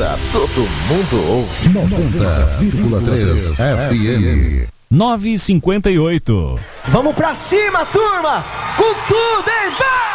Atlântida, todo mundo ouve. 90,3 FM. 9h58. Vamos pra cima, turma! Com tudo, hein? Vai!